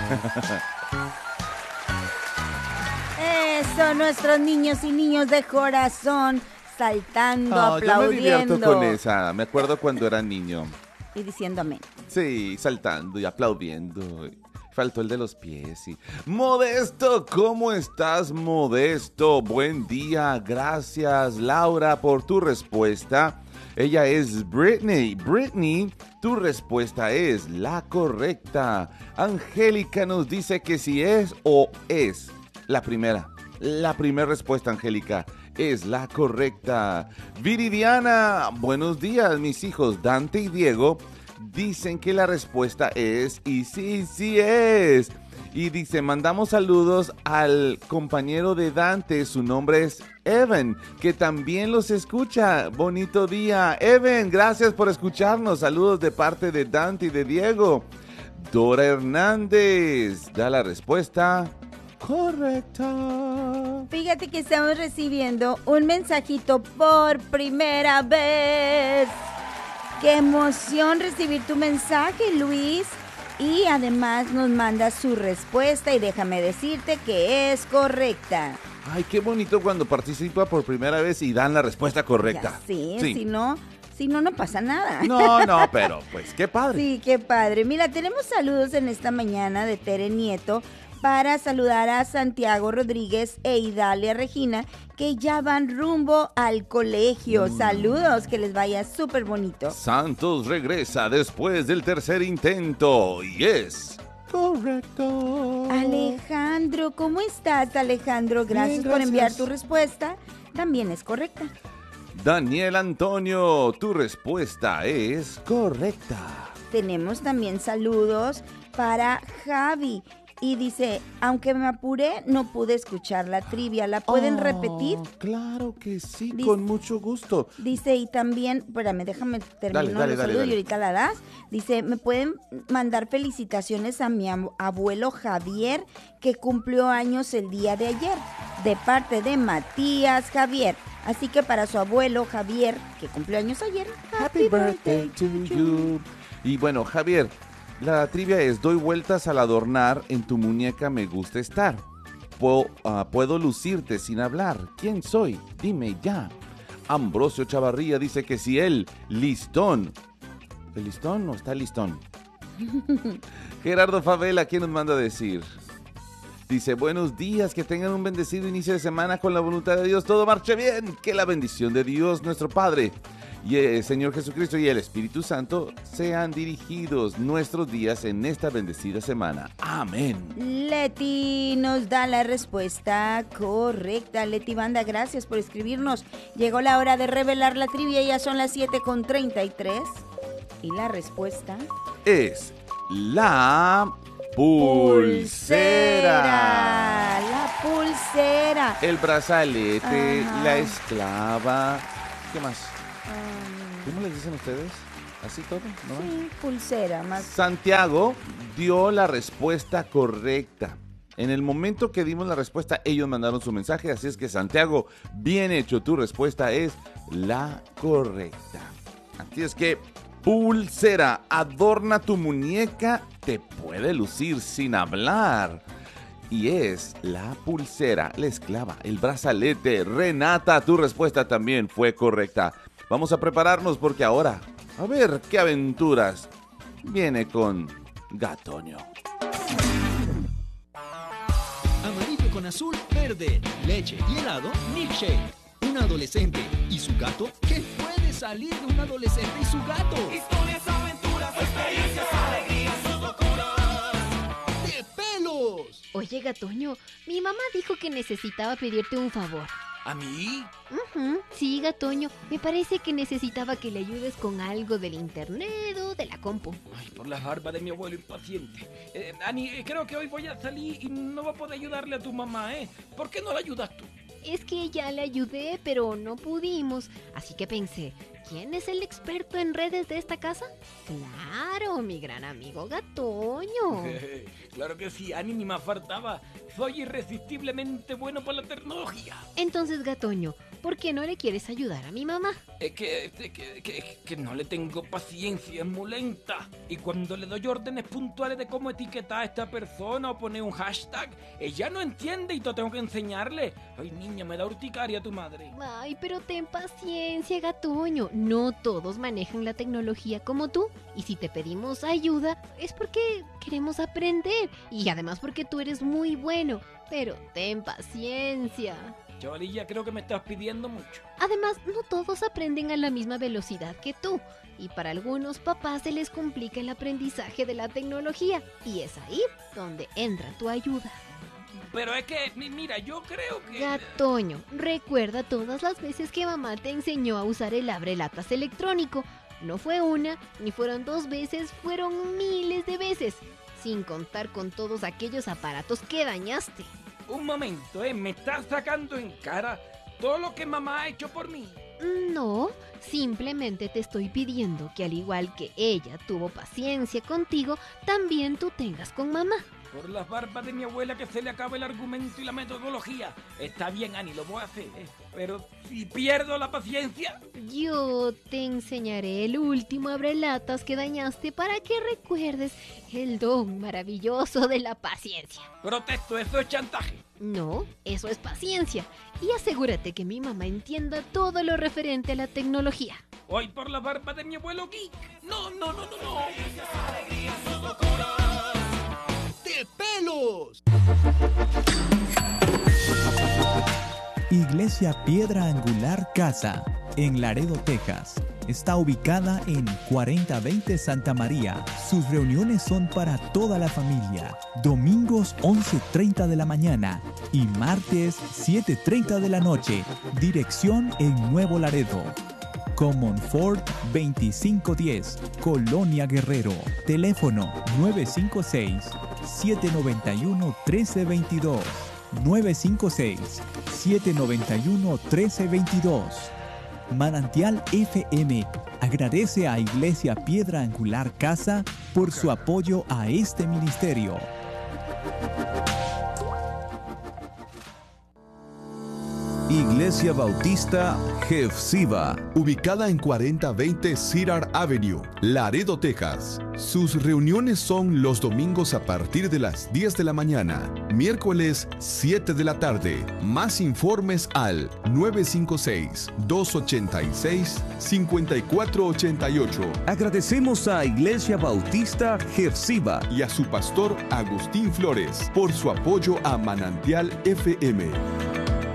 Eso, nuestros niños y niños de corazón saltando, Yo me divierto aplaudiendo con esa. Me acuerdo cuando era niño. y diciendo amén. Sí, saltando y aplaudiendo. Faltó el de los pies, sí. Modesto, ¿cómo estás, Modesto? Buen día, gracias, Laura, por tu respuesta. Ella es Britney. Britney, tu respuesta es la correcta. Angélica nos dice que si es o es la primera. La primera respuesta, Angélica, es la correcta. Viridiana, buenos días, mis hijos Dante y Diego dicen que la respuesta es, y sí, sí es. Y dice, mandamos saludos al compañero de Dante, su nombre es Evan, que también los escucha. Bonito día. Evan, gracias por escucharnos. Saludos de parte de Dante y de Diego. Dora Hernández da la respuesta correcta. Fíjate que estamos recibiendo un mensajito por primera vez. ¡Qué emoción recibir tu mensaje, Luis! Y además nos manda su respuesta y déjame decirte que es correcta. Ay, qué bonito cuando participa por primera vez y dan la respuesta correcta. Ya sé, si no, no pasa nada. No, pero pues qué padre. Sí, qué padre. Mira, tenemos saludos en esta mañana de Tere Nieto para saludar a Santiago Rodríguez e Idalia Regina, que ya van rumbo al colegio. Saludos, que les vaya súper bonito. Santos regresa después del tercer intento y es correcto. Alejandro, ¿cómo estás, Alejandro? Gracias por enviar tu respuesta. También es correcta. Daniel Antonio, tu respuesta es correcta. Tenemos también saludos para Javi. Y dice, aunque me apuré, no pude escuchar la trivia. ¿La pueden repetir? Claro que sí, Dice, con mucho gusto. Dice, y también, espérame, déjame terminar Dale, los saludos dale. y ahorita la das. Dice, me pueden mandar felicitaciones a mi abuelo Javier, que cumplió años el día de ayer, de parte de Matías Javier. Así que para su abuelo Javier, que cumplió años ayer, Happy birthday to you. Y bueno, Javier, la trivia es, doy vueltas al adornar, en tu muñeca me gusta estar. Puedo lucirte sin hablar. ¿Quién soy? Dime ya. Ambrosio Chavarría dice que si él, listón. ¿El listón o está listón? Gerardo Favela, ¿quién nos manda a decir? Dice, buenos días, que tengan un bendecido inicio de semana con la voluntad de Dios. Todo marche bien, que la bendición de Dios, nuestro Padre, y el Señor Jesucristo y el Espíritu Santo sean dirigidos nuestros días en esta bendecida semana. Amén. Leti nos da la respuesta correcta. Leti Banda, gracias por escribirnos. Llegó la hora de revelar la trivia, ya son las 7:33. Y la respuesta es la pulsera. La pulsera. El brazalete, Ajá. la esclava. ¿Qué más? ¿Cómo les dicen ustedes? ¿Así todo? ¿No? Sí, pulsera. Más. Santiago dio la respuesta correcta. En el momento que dimos la respuesta, ellos mandaron su mensaje. Así es que, Santiago, bien hecho. Tu respuesta es la correcta. Así es que, pulsera, adorna tu muñeca, te puede lucir sin hablar. Y es la pulsera, la esclava, el brazalete. Renata, tu respuesta también fue correcta. Vamos a prepararnos porque ahora, a ver qué aventuras viene con Gatoño. Amarillo con azul, verde, leche y helado, milkshake. Un adolescente y su gato. ¿Qué puede salir de un adolescente y su gato? Historias, aventuras, experiencias, alegrías, sus locuras. ¡De pelos! Oye, Gatoño, mi mamá dijo que necesitaba pedirte un favor. ¿A mí? Sí, Gatoño, me parece que necesitaba que le ayudes con algo del internet o de la compu. Ay, por la barba de mi abuelo impaciente. Ani, creo que hoy voy a salir y no voy a poder ayudarle a tu mamá, ¿eh? ¿Por qué no la ayudas tú? Es que ya le ayudé, pero no pudimos. Así que pensé, ¿quién es el experto en redes de esta casa? Claro, mi gran amigo Gatoño. Claro que sí, Ani, ni me faltaba. Soy irresistiblemente bueno para la tecnología. Entonces, Gatoño, ¿por qué no le quieres ayudar a mi mamá? Es que no le tengo paciencia, es muy lenta. Y cuando le doy órdenes puntuales de cómo etiquetar a esta persona o poner un hashtag, ella no entiende y tengo que enseñarle. Ay, niña, me da urticaria tu madre. Ay, pero ten paciencia, gatoño. No todos manejan la tecnología como tú. Y si te pedimos ayuda, es porque queremos aprender. Y además porque tú eres muy bueno. Pero ten paciencia. Chavalilla, creo que me estás pidiendo mucho. Además, no todos aprenden a la misma velocidad que tú. Y para algunos papás se les complica el aprendizaje de la tecnología. Y es ahí donde entra tu ayuda. Pero es que, mira, yo creo que... Gatoño, recuerda todas las veces que mamá te enseñó a usar el abrelatas electrónico. No fue una, ni fueron 2 veces, fueron miles de veces. Sin contar con todos aquellos aparatos que dañaste. Un momento, me estás sacando en cara todo lo que mamá ha hecho por mí. No, simplemente te estoy pidiendo que al igual que ella tuvo paciencia contigo, también tú tengas con mamá. Por las barbas de mi abuela que se le acaba el argumento y la metodología. Está bien, Ani, lo voy a hacer, pero si pierdo la paciencia... Yo te enseñaré el último abrelatas que dañaste para que recuerdes el don maravilloso de la paciencia. Protesto, eso es chantaje. No, eso es paciencia. Y asegúrate que mi mamá entienda todo lo referente a la tecnología. Hoy por la barba de mi abuelo geek. No. ¡De pelos! Iglesia Piedra Angular Casa, en Laredo, Texas. Está ubicada en 4020 Santa María. Sus reuniones son para toda la familia. Domingos 11:30 de la mañana y martes 7:30 de la noche. Dirección en Nuevo Laredo. Common Ford 2510, Colonia Guerrero. Teléfono 956-791-1322. 956-791-1322. Manantial FM agradece a Iglesia Piedra Angular Casa por su apoyo a este ministerio. Iglesia Bautista Jefsiba, ubicada en 4020 Cedar Avenue, Laredo, Texas. Sus reuniones son los domingos a partir de las 10 de la mañana, miércoles 7 de la tarde. Más informes al 956-286-5488. Agradecemos a Iglesia Bautista Jefsiba y a su pastor Agustín Flores por su apoyo a Manantial FM.